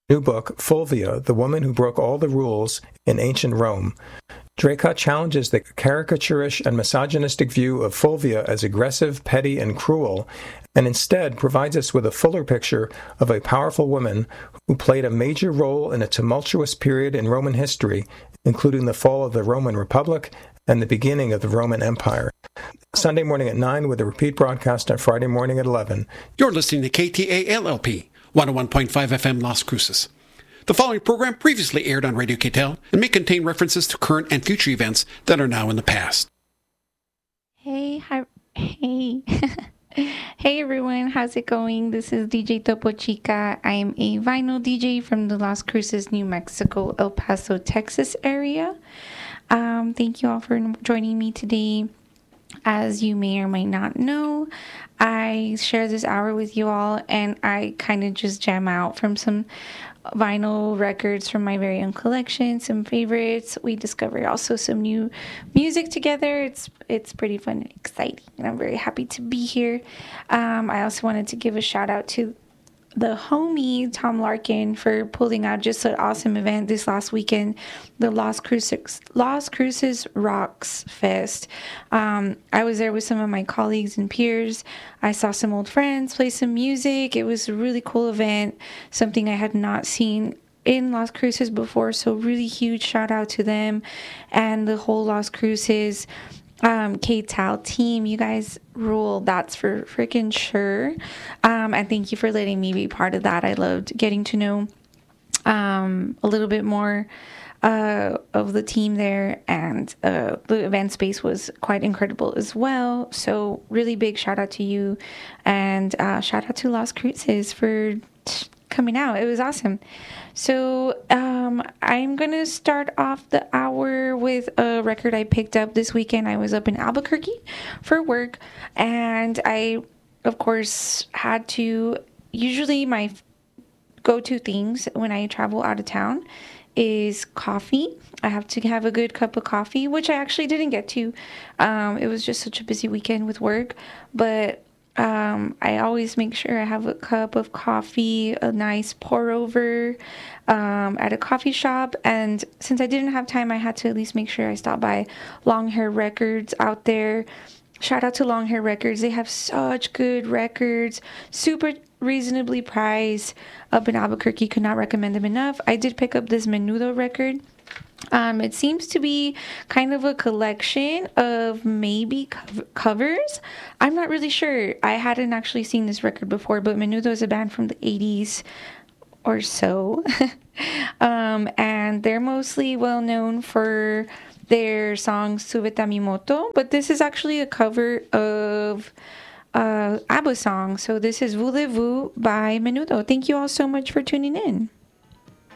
new book, Fulvia, the Woman Who Broke All the Rules in Ancient Rome. Draycott challenges the caricaturish and misogynistic view of Fulvia as aggressive, petty, and cruel, and instead provides us with a fuller picture of a powerful woman who played a major role in a tumultuous period in Roman history, including the fall of the Roman Republic and the beginning of the Roman Empire. Sunday morning at 9 with a repeat broadcast on Friday morning at 11. You're listening to KTAL-LP, 101.5 FM Las Cruces. The following program previously aired on Radio KTAL and may contain references to current and future events that are now in the past. Hey. Hey everyone, how's it going? This is DJ Topo Chica. I am a vinyl DJ from the Las Cruces, New Mexico, El Paso, Texas area. Thank you all for joining me today. As you may or may not know, I share this hour with you all, and I kind of just jam out from some vinyl records from my very own collection, some favorites. We discover also some new music together. It's pretty fun and exciting, and I'm very happy to be here. I also wanted to give a shout out to the homie Tom Larkin for pulling out just an awesome event this last weekend, the Las Cruces Rocks Fest. I was there with some of my colleagues and peers. I saw some old friends play some music. It was a really cool event, something I had not seen in Las Cruces before, so really huge shout out to them and the whole Las Cruces KTAL team. You guys rule, that's for freaking sure. And thank you for letting me be part of that. I loved getting to know a little bit more of the team there, and the event space was quite incredible as well. So really big shout out to you, and shout out to Las Cruces for coming out. It was awesome. So I'm going to start off the hour with a record I picked up this weekend. I was up in Albuquerque for work, and I, of course, had to, usually my go-to things when I travel out of town is coffee. I have to have a good cup of coffee, which I actually didn't get to. It was just such a busy weekend with work, but I always make sure I have a cup of coffee, a nice pour over at a coffee shop. And since I didn't have time, I had to at least make sure I stopped by Long Hair Records out there. Shout out to Long Hair Records. They have such good records, super reasonably priced up in Albuquerque. Could not recommend them enough. I did pick up this Menudo record. It seems to be kind of a collection of maybe covers. I'm not really sure. I hadn't actually seen this record before, but Menudo is a band from the 80s or so. And they're mostly well known for their song Súbete a mi moto, but this is actually a cover of ABBA song. So this is Voulez-vous by Menudo. Thank you all so much for tuning in.